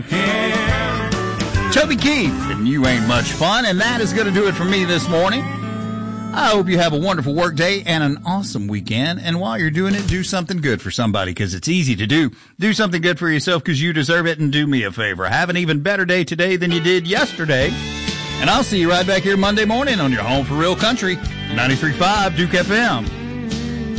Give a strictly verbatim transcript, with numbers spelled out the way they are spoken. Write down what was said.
Toby Keith, and You Ain't Much Fun, and that is going to do it for me this morning. I hope you have a wonderful work day and an awesome weekend, and while you're doing it, do something good for somebody, because it's easy to do. Do something good for yourself because you deserve it, and do me a favor. Have an even better day today than you did yesterday, and I'll see you right back here Monday morning on your home for real country, ninety-three point five Duke F M.